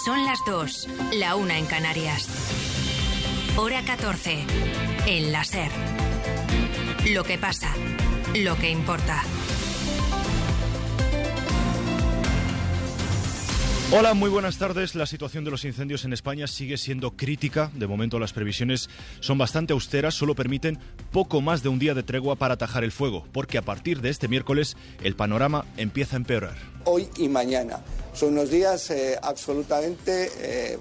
Son las 2, la 1 en Canarias. Hora 14, en la SER. Lo que pasa, lo que importa. Hola, muy buenas tardes. La situación de los incendios en España sigue siendo crítica. De momento las previsiones son bastante austeras, solo permiten poco más de un día de tregua para atajar el fuego, porque a partir de este miércoles el panorama empieza a empeorar. Hoy y mañana son unos días absolutamente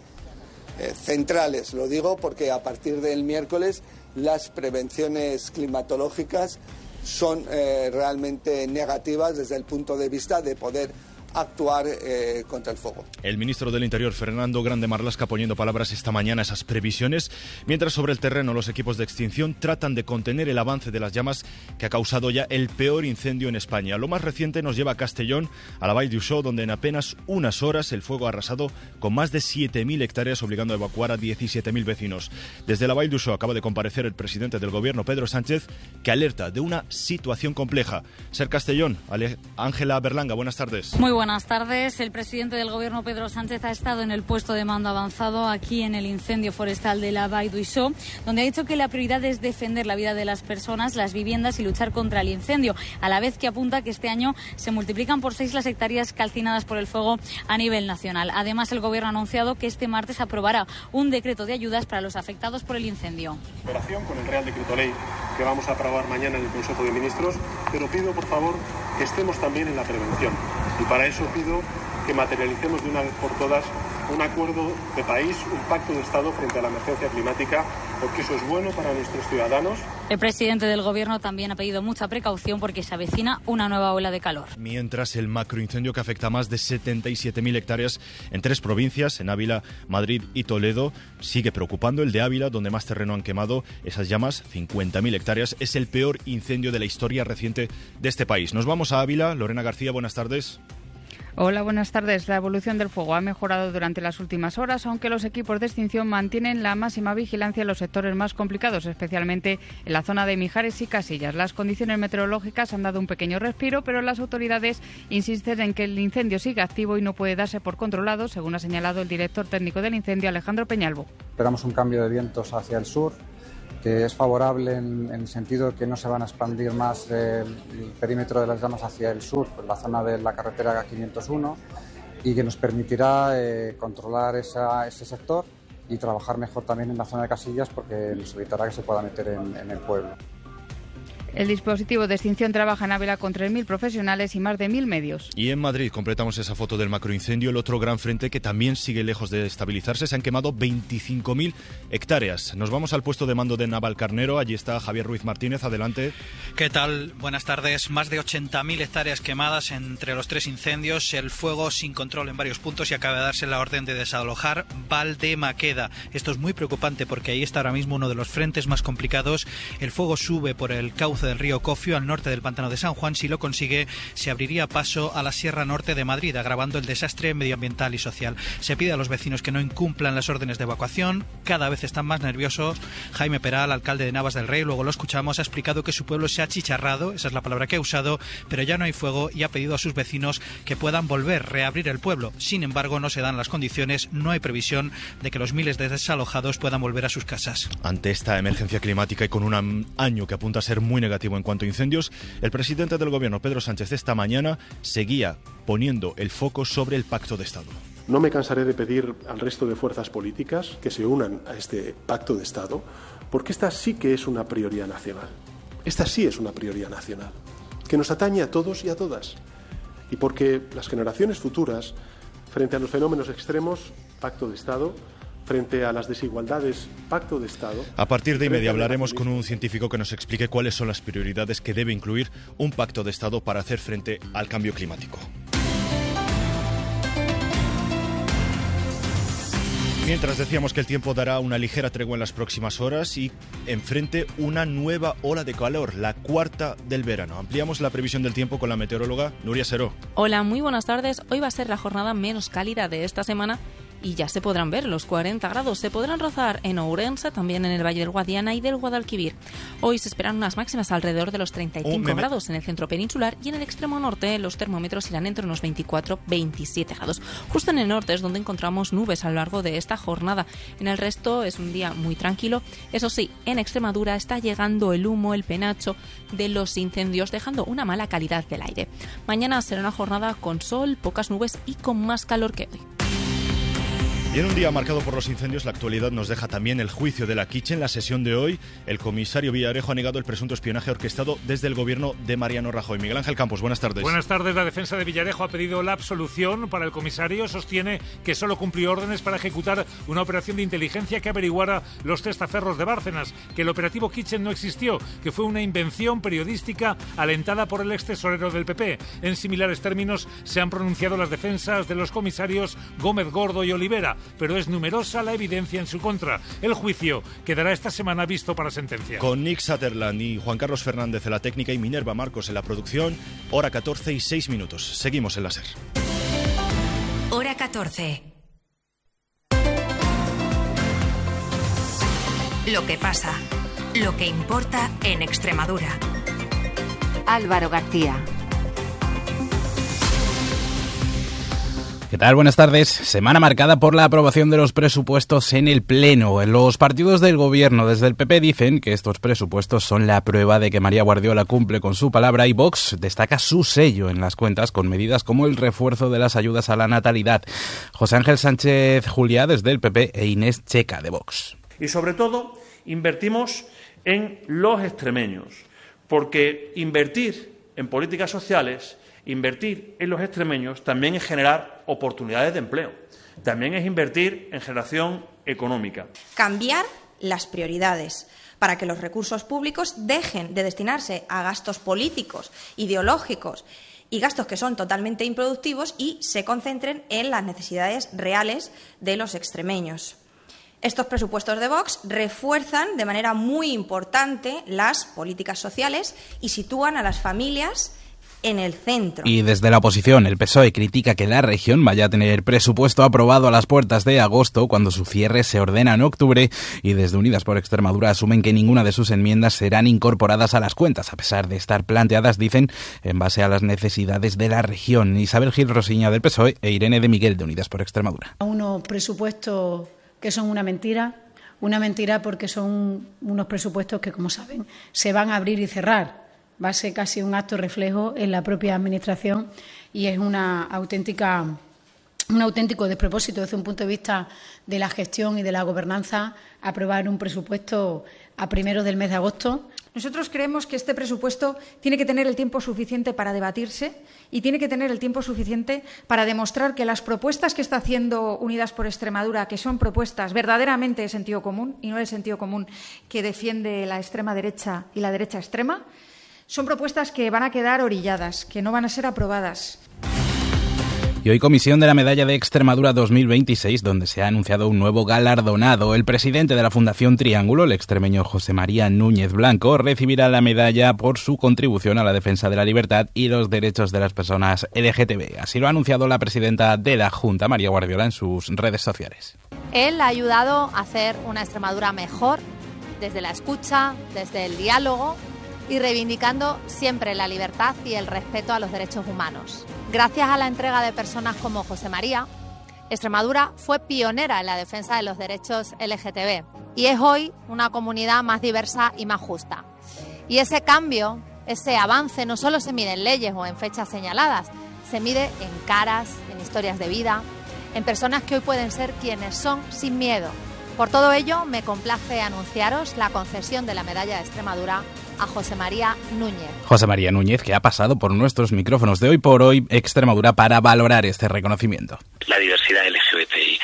centrales, lo digo porque a partir del miércoles las prevenciones climatológicas son realmente negativas desde el punto de vista de poder actuar contra el fuego. El ministro del Interior, Fernando Grande Marlaska, poniendo palabras esta mañana a esas previsiones, mientras sobre el terreno los equipos de extinción tratan de contener el avance de las llamas que ha causado ya el peor incendio en España. Lo más reciente nos lleva a Castellón, a la Vall d'Uixó, donde en apenas unas horas el fuego ha arrasado con más de 7.000 hectáreas, obligando a evacuar a 17.000 vecinos. Desde la Vall d'Uixó acaba de comparecer el presidente del Gobierno, Pedro Sánchez, que alerta de una situación compleja. Ser Castellón, Ángela Berlanga, buenas tardes. Muy buenas tardes. El presidente del Gobierno, Pedro Sánchez, ha estado en el puesto de mando avanzado aquí en el incendio forestal de la Vall d'Uixó, donde ha dicho que la prioridad es defender la vida de las personas, las viviendas y luchar contra el incendio, a la vez que apunta que este año se multiplican por 6 las hectáreas calcinadas por el fuego a nivel nacional. Además, el Gobierno ha anunciado que este martes aprobará un decreto de ayudas para los afectados por el incendio. Operación con el Real Decreto Ley que vamos a aprobar mañana en el Consejo de Ministros, pero pido, por favor, que estemos también en la prevención. Y para eso pido que materialicemos de una vez por todas un acuerdo de país, un pacto de Estado frente a la emergencia climática, porque eso es bueno para nuestros ciudadanos. El presidente del Gobierno también ha pedido mucha precaución porque se avecina una nueva ola de calor. Mientras el macroincendio que afecta a más de 77.000 hectáreas en 3 provincias, en Ávila, Madrid y Toledo, sigue preocupando. El de Ávila, donde más terreno han quemado esas llamas, 50.000 hectáreas, es el peor incendio de la historia reciente de este país. Nos vamos a Ávila. Lorena García, buenas tardes. Hola, buenas tardes. La evolución del fuego ha mejorado durante las últimas horas, aunque los equipos de extinción mantienen la máxima vigilancia en los sectores más complicados, especialmente en la zona de Mijares y Casillas. Las condiciones meteorológicas han dado un pequeño respiro, pero las autoridades insisten en que el incendio sigue activo y no puede darse por controlado, según ha señalado el director técnico del incendio, Alejandro Peñalvo. Esperamos un cambio de vientos hacia el sur, que es favorable en el sentido de que no se van a expandir más el perímetro de las llamas hacia el sur, por la zona de la carretera 501, y que nos permitirá controlar ese sector y trabajar mejor también en la zona de Casillas, porque nos evitará que se pueda meter en el pueblo. El dispositivo de extinción trabaja en Ávila con 3.000 profesionales y más de 1.000 medios. Y en Madrid completamos esa foto del macroincendio, el otro gran frente que también sigue lejos de estabilizarse. Se han quemado 25.000 hectáreas. Nos vamos al puesto de mando de Navalcarnero. Allí está Javier Ruiz Martínez. Adelante. ¿Qué tal? Buenas tardes. Más de 80.000 hectáreas quemadas entre los 3 incendios. El fuego sin control en varios puntos y acaba de darse la orden de desalojar Valdemaqueda. Esto es muy preocupante porque ahí está ahora mismo uno de los frentes más complicados. El fuego sube por el cauce del río Cofio al norte del pantano de San Juan. Si lo consigue, se abriría paso a la Sierra Norte de Madrid, agravando el desastre medioambiental y social. Se pide a los vecinos que no incumplan las órdenes de evacuación. Cada vez están más nerviosos. Jaime Peral, alcalde de Navas del Rey, luego lo escuchamos, ha explicado que su pueblo se ha achicharrado, esa es la palabra que ha usado, pero ya no hay fuego, y ha pedido a sus vecinos que puedan reabrir el pueblo. Sin embargo, no se dan las condiciones, no hay previsión de que los miles de desalojados puedan volver a sus casas. Ante esta emergencia climática y con un año que apunta a ser muy negativo en cuanto a incendios, el presidente del Gobierno, Pedro Sánchez, esta mañana seguía poniendo el foco sobre el Pacto de Estado. No me cansaré de pedir al resto de fuerzas políticas que se unan a este Pacto de Estado, porque esta sí que es una prioridad nacional. Esta sí es una prioridad nacional, que nos atañe a todos y a todas. Y porque las generaciones futuras, frente a los fenómenos extremos, Pacto de Estado. Frente a las desigualdades, Pacto de Estado. A partir de inmediato hablaremos con un científico que nos explique cuáles son las prioridades que debe incluir un Pacto de Estado para hacer frente al cambio climático. Mientras decíamos que el tiempo dará una ligera tregua en las próximas horas y enfrente una nueva ola de calor, la cuarta del verano. Ampliamos la previsión del tiempo con la meteoróloga Nuria Seró. Hola, muy buenas tardes. Hoy va a ser la jornada menos cálida de esta semana y ya se podrán ver los 40 grados. Se podrán rozar en Ourense, también en el Valle del Guadiana y del Guadalquivir. Hoy se esperan unas máximas alrededor de los 35 grados en el centro peninsular, y en el extremo norte los termómetros irán entre unos 24-27 grados. Justo en el norte es donde encontramos nubes a lo largo de esta jornada. En el resto es un día muy tranquilo. Eso sí, en Extremadura está llegando el humo, el penacho de los incendios, dejando una mala calidad del aire. Mañana será una jornada con sol, pocas nubes y con más calor que hoy. Y en un día marcado por los incendios, la actualidad nos deja también el juicio de la Quiche. En la sesión de hoy, el comisario Villarejo ha negado el presunto espionaje orquestado desde el gobierno de Mariano Rajoy. Miguel Ángel Campos, buenas tardes. Buenas tardes. La defensa de Villarejo ha pedido la absolución para el comisario. Sostiene que solo cumplió órdenes para ejecutar una operación de inteligencia que averiguara los testaferros de Bárcenas, que el operativo Kitchen no existió, que fue una invención periodística alentada por el ex tesorero del PP. En similares términos se han pronunciado las defensas de los comisarios Gómez Gordo y Olivera, pero es numerosa la evidencia en su contra. El juicio quedará esta semana visto para sentencia. Con Nick Sutherland y Juan Carlos Fernández en la técnica y Minerva Marcos en la producción, hora 14 y 6 minutos. Seguimos en la SER. Hora 14. Lo que pasa, lo que importa en Extremadura. Álvaro García. ¿Qué tal? Buenas tardes. Semana marcada por la aprobación de los presupuestos en el Pleno. Los partidos del Gobierno desde el PP dicen que estos presupuestos son la prueba de que María Guardiola cumple con su palabra, y Vox destaca su sello en las cuentas con medidas como el refuerzo de las ayudas a la natalidad. José Ángel Sánchez Juliá desde el PP e Inés Checa de Vox. Y sobre todo invertimos en los extremeños, porque invertir en políticas sociales, invertir en los extremeños también es generar oportunidades de empleo, también es invertir en generación económica. Cambiar las prioridades para que los recursos públicos dejen de destinarse a gastos políticos, ideológicos y gastos que son totalmente improductivos y se concentren en las necesidades reales de los extremeños. Estos presupuestos de Vox refuerzan de manera muy importante las políticas sociales y sitúan a las familias en el centro. Y desde la oposición, el PSOE critica que la región vaya a tener presupuesto aprobado a las puertas de agosto, cuando su cierre se ordena en octubre, y desde Unidas por Extremadura asumen que ninguna de sus enmiendas serán incorporadas a las cuentas, a pesar de estar planteadas, dicen, en base a las necesidades de la región. Isabel Gil Rosiña del PSOE e Irene de Miguel de Unidas por Extremadura. Unos presupuestos que son una mentira porque son unos presupuestos que, como saben, se van a abrir y cerrar. Va a ser casi un acto reflejo en la propia Administración y es un auténtico despropósito desde un punto de vista de la gestión y de la gobernanza aprobar un presupuesto a primeros del mes de agosto. Nosotros creemos que este presupuesto tiene que tener el tiempo suficiente para debatirse y tiene que tener el tiempo suficiente para demostrar que las propuestas que está haciendo Unidas por Extremadura, que son propuestas verdaderamente de sentido común y no el sentido común que defiende la extrema derecha y la derecha extrema, son propuestas que van a quedar orilladas, que no van a ser aprobadas. Y hoy comisión de la Medalla de Extremadura 2026, donde se ha anunciado un nuevo galardonado. El presidente de la Fundación Triángulo, el extremeño José María Núñez Blanco, recibirá la medalla por su contribución a la defensa de la libertad y los derechos de las personas LGTB. Así lo ha anunciado la presidenta de la Junta, María Guardiola, en sus redes sociales. Él ha ayudado a hacer una Extremadura mejor, desde la escucha, desde el diálogo, y reivindicando siempre la libertad y el respeto a los derechos humanos. Gracias a la entrega de personas como José María, Extremadura fue pionera en la defensa de los derechos LGTB y es hoy una comunidad más diversa y más justa. Y ese cambio, ese avance, no solo se mide en leyes o en fechas señaladas, se mide en caras, en historias de vida, en personas que hoy pueden ser quienes son sin miedo. Por todo ello, me complace anunciaros la concesión de la Medalla de Extremadura a José María Núñez. José María Núñez, que ha pasado por nuestros micrófonos de Hoy por Hoy Extremadura para valorar este reconocimiento. La diversidad LGBTI,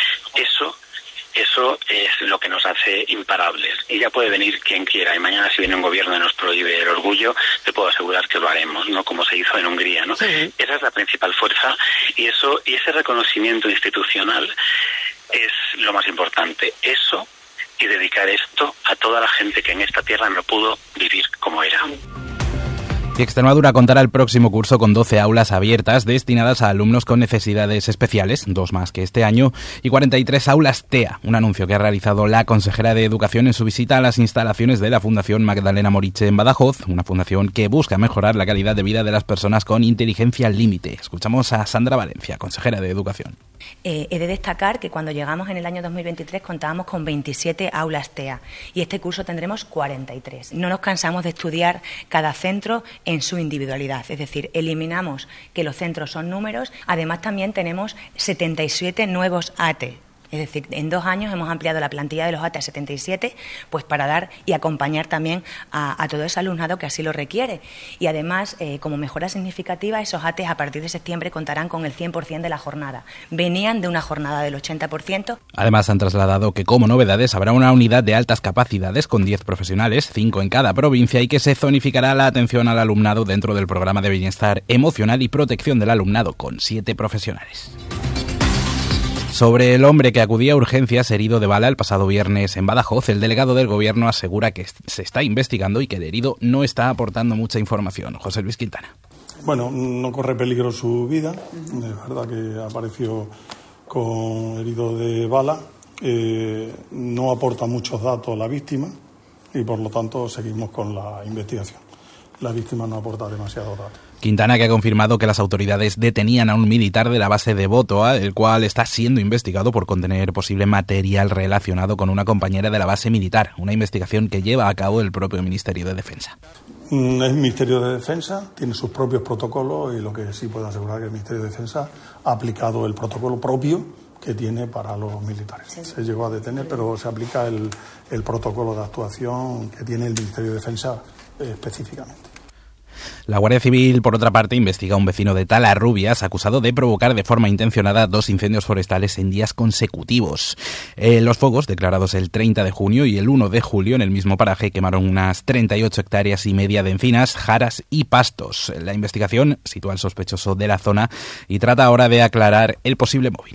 eso es lo que nos hace imparables. Y ya puede venir quien quiera. Y mañana, si viene un gobierno y nos prohíbe el orgullo, te puedo asegurar que lo haremos, ¿no? Como se hizo en Hungría, ¿no? Sí. Esa es la principal fuerza. Y ese reconocimiento institucional es lo más importante. Eso, y dedicar esto a toda la gente que en esta tierra no pudo vivir como era. Y Extremadura contará el próximo curso con 12 aulas abiertas destinadas a alumnos con necesidades especiales, 2 más que este año, y 43 aulas TEA, un anuncio que ha realizado la consejera de Educación en su visita a las instalaciones de la Fundación Magdalena Moriche en Badajoz, una fundación que busca mejorar la calidad de vida de las personas con inteligencia límite. Escuchamos a Sandra Valencia, consejera de Educación. He de destacar que cuando llegamos en el año 2023 contábamos con 27 aulas TEA y este curso tendremos 43. No nos cansamos de estudiar cada centro en su individualidad, es decir, eliminamos que los centros son números, además también tenemos 77 nuevos ATE. Es decir, en 2 años hemos ampliado la plantilla de los ATE a 77, pues para dar y acompañar también a todo ese alumnado que así lo requiere. Y además, como mejora significativa, esos ATE a partir de septiembre contarán con el 100% de la jornada. Venían de una jornada del 80%. Además, han trasladado que como novedades habrá una unidad de altas capacidades con 10 profesionales, 5 en cada provincia, y que se zonificará la atención al alumnado dentro del programa de bienestar emocional y protección del alumnado con 7 profesionales. Sobre el hombre que acudía a urgencias herido de bala el pasado viernes en Badajoz, el delegado del Gobierno asegura que se está investigando y que el herido no está aportando mucha información. José Luis Quintana. Bueno, no corre peligro su vida. Es verdad que apareció con herido de bala. No aporta muchos datos la víctima y, por lo tanto, seguimos con la investigación. La víctima no aporta demasiados datos. Quintana, que ha confirmado que las autoridades detenían a un militar de la base de Botoa, el cual está siendo investigado por contener posible material relacionado con una compañera de la base militar, una investigación que lleva a cabo el propio Ministerio de Defensa. Es el Ministerio de Defensa, tiene sus propios protocolos y lo que sí puedo asegurar es que el Ministerio de Defensa ha aplicado el protocolo propio que tiene para los militares. Sí. Se llegó a detener, pero se aplica el protocolo de actuación que tiene el Ministerio de Defensa específicamente. La Guardia Civil, por otra parte, investiga a un vecino de Talarrubias acusado de provocar de forma intencionada 2 incendios forestales en días consecutivos. Los fuegos, declarados el 30 de junio y el 1 de julio en el mismo paraje, quemaron unas 38 hectáreas y media de encinas, jaras y pastos. La investigación sitúa al sospechoso de la zona y trata ahora de aclarar el posible móvil.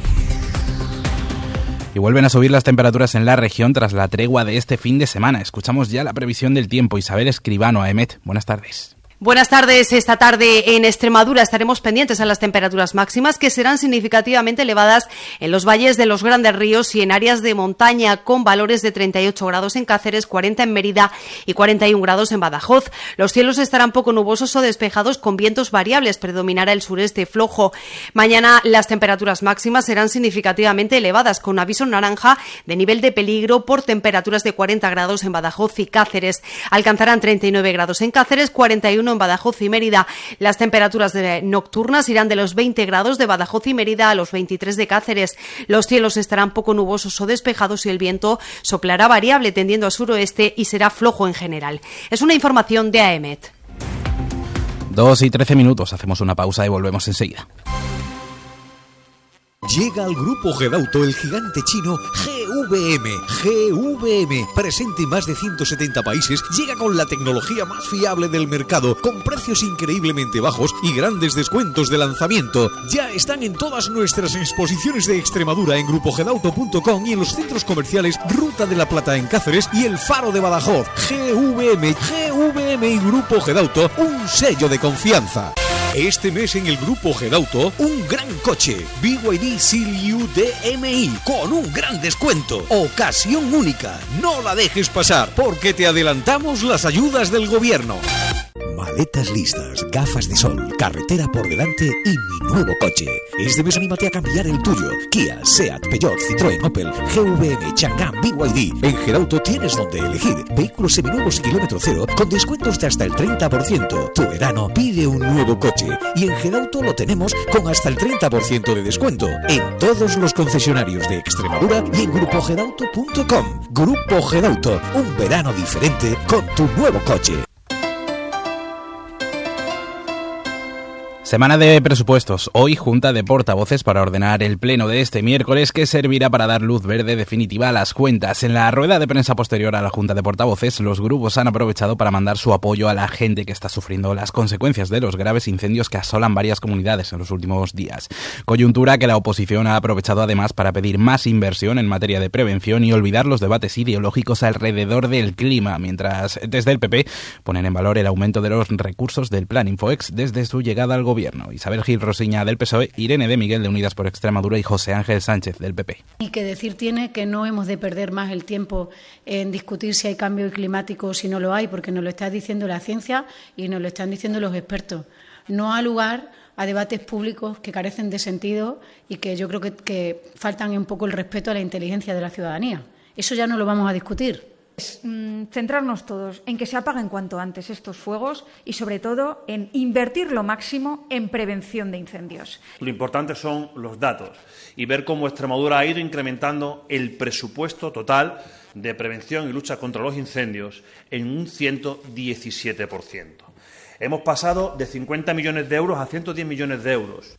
Y vuelven a subir las temperaturas en la región tras la tregua de este fin de semana. Escuchamos ya la previsión del tiempo. Isabel Escribano, AEMET. Buenas tardes. Buenas tardes. Esta tarde en Extremadura estaremos pendientes a las temperaturas máximas que serán significativamente elevadas en los valles de los grandes ríos y en áreas de montaña, con valores de 38 grados en Cáceres, 40 en Mérida y 41 grados en Badajoz. Los cielos estarán poco nubosos o despejados con vientos variables. Predominará el sureste flojo. Mañana las temperaturas máximas serán significativamente elevadas, con aviso naranja de nivel de peligro por temperaturas de 40 grados en Badajoz y Cáceres. Alcanzarán 39 grados en Cáceres, 41 en Badajoz y Mérida. Las temperaturas nocturnas irán de los 20 grados de Badajoz y Mérida a los 23 de Cáceres. Los cielos estarán poco nubosos o despejados y el viento soplará variable tendiendo a suroeste y será flojo en general. Es una información de AEMET. 2:13. Hacemos una pausa y volvemos enseguida. Llega al Grupo Gedauto el gigante chino GVM, presente en más de 170 países, llega con la tecnología más fiable del mercado, con precios increíblemente bajos y grandes descuentos de lanzamiento. Ya están en todas nuestras exposiciones de Extremadura en grupogedauto.com y en los centros comerciales Ruta de la Plata en Cáceres y El Faro de Badajoz. GVM y Grupo Gedauto, un sello de confianza. Este mes en el Grupo Gedauto, un gran coche, BYD Seal-U DMI, con un gran descuento. Ocasión única, no la dejes pasar, porque te adelantamos las ayudas del gobierno. Maletas listas, gafas de sol, carretera por delante y mi nuevo coche. Este mes anímate a cambiar el tuyo. Kia, Seat, Peugeot, Citroën, Opel, GVM, Chang'an, BYD. En Gedauto tienes donde elegir vehículos seminuevos y kilómetro cero con descuentos de hasta el 30%. Tu verano pide un nuevo coche y en Gedauto lo tenemos con hasta el 30% de descuento en todos los concesionarios de Extremadura y en grupogedauto.com. Grupo Gedauto, un verano diferente con tu nuevo coche. Semana de presupuestos. Hoy junta de portavoces para ordenar el pleno de este miércoles, que servirá para dar luz verde definitiva a las cuentas. En la rueda de prensa posterior a la junta de portavoces, los grupos han aprovechado para mandar su apoyo a la gente que está sufriendo las consecuencias de los graves incendios que asolan varias comunidades en los últimos días. Coyuntura que la oposición ha aprovechado además para pedir más inversión en materia de prevención y olvidar los debates ideológicos alrededor del clima, mientras desde el PP ponen en valor el aumento de los recursos del Plan Infoex desde su llegada al gobierno. Isabel Gil Rosiña del PSOE, Irene de Miguel de Unidas por Extremadura y José Ángel Sánchez del PP. Y que decir tiene que no hemos de perder más el tiempo en discutir si hay cambio climático o si no lo hay, porque nos lo está diciendo la ciencia y nos lo están diciendo los expertos. No ha lugar a debates públicos que carecen de sentido y que yo creo que faltan un poco el respeto a la inteligencia de la ciudadanía. Eso ya no lo vamos a discutir. Centrarnos todos en que se apaguen cuanto antes estos fuegos y, sobre todo, en invertir lo máximo en prevención de incendios. Lo importante son los datos y ver cómo Extremadura ha ido incrementando el presupuesto total de prevención y lucha contra los incendios en un 117%. Hemos pasado de 50 millones de euros a 110 millones de euros.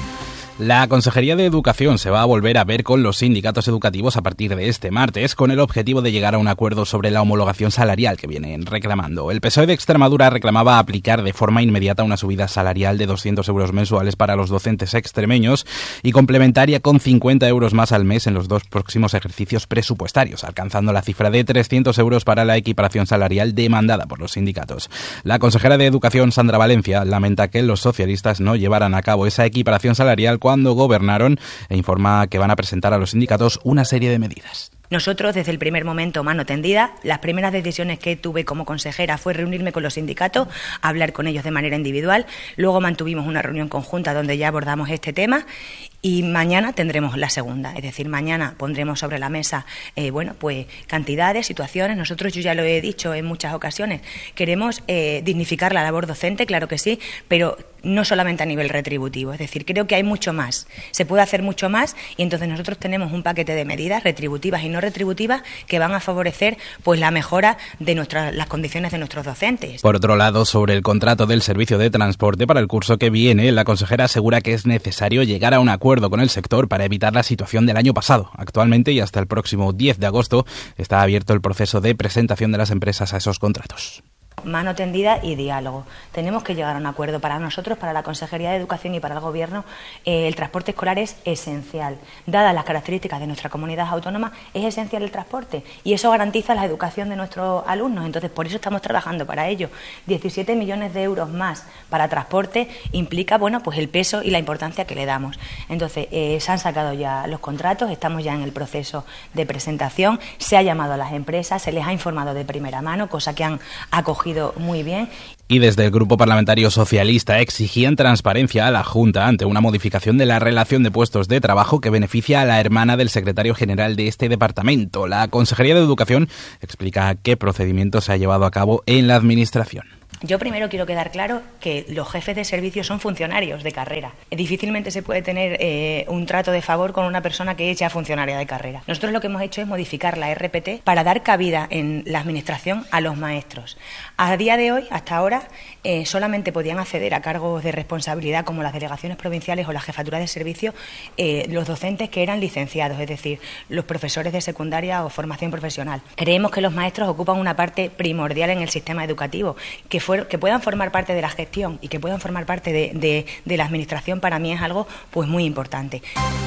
La Consejería de Educación se va a volver a ver con los sindicatos educativos a partir de este martes, con el objetivo de llegar a un acuerdo sobre la homologación salarial que vienen reclamando. El PSOE de Extremadura reclamaba aplicar de forma inmediata una subida salarial de 200 euros mensuales para los docentes extremeños y complementaria con 50 euros más al mes en los dos próximos ejercicios presupuestarios, alcanzando la cifra de 300 euros para la equiparación salarial demandada por los sindicatos. La consejera de Educación, Sandra Valencia, lamenta que los socialistas no llevaran a cabo esa equiparación salarial cuando gobernaron e informa que van a presentar a los sindicatos una serie de medidas. Nosotros, desde el primer momento, mano tendida, las primeras decisiones que tuve como consejera fue reunirme con los sindicatos, hablar con ellos de manera individual, luego mantuvimos una reunión conjunta donde ya abordamos este tema y mañana tendremos la segunda, es decir, mañana pondremos sobre la mesa, pues cantidades, situaciones. Nosotros, yo ya lo he dicho en muchas ocasiones, queremos dignificar la labor docente, claro que sí, pero no solamente a nivel retributivo, es decir, creo que hay mucho más, se puede hacer mucho más y entonces nosotros tenemos un paquete de medidas retributivas y no retributivas que van a favorecer pues la mejora de las condiciones de nuestros docentes. Por otro lado, sobre el contrato del servicio de transporte para el curso que viene, la consejera asegura que es necesario llegar a un acuerdo con el sector para evitar la situación del año pasado. Actualmente y hasta el próximo 10 de agosto está abierto el proceso de presentación de las empresas a esos contratos. Mano tendida y diálogo. Tenemos que llegar a un acuerdo. Para nosotros, para la Consejería de Educación y para el Gobierno, el transporte escolar es esencial. Dadas las características de nuestra comunidad autónoma, es esencial el transporte y eso garantiza la educación de nuestros alumnos. Entonces, por eso estamos trabajando para ello. 17 millones de euros más para transporte implica, pues el peso y la importancia que le damos. Entonces, se han sacado ya los contratos, estamos ya en el proceso de presentación, se ha llamado a las empresas, se les ha informado de primera mano, cosa que han acogido muy bien. Y desde el Grupo Parlamentario Socialista exigían transparencia a la Junta ante una modificación de la relación de puestos de trabajo que beneficia a la hermana del secretario general de este departamento. La Consejería de Educación explica qué procedimiento se ha llevado a cabo en la Administración. Yo primero quiero quedar claro que los jefes de servicio son funcionarios de carrera. Difícilmente se puede tener un trato de favor con una persona que es ya funcionaria de carrera. Nosotros lo que hemos hecho es modificar la RPT para dar cabida en la Administración a los maestros. A día de hoy, hasta ahora, solamente podían acceder a cargos de responsabilidad como las delegaciones provinciales o la jefatura de servicio los docentes que eran licenciados, es decir, los profesores de secundaria o formación profesional. Creemos que los maestros ocupan una parte primordial en el sistema educativo, que puedan formar parte de la gestión y que puedan formar parte de la Administración, para mí es algo pues muy importante.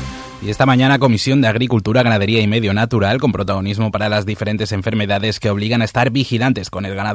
Y esta mañana Comisión de Agricultura, Ganadería y Medio Natural, con protagonismo para las diferentes enfermedades que obligan a estar vigilantes con el ganado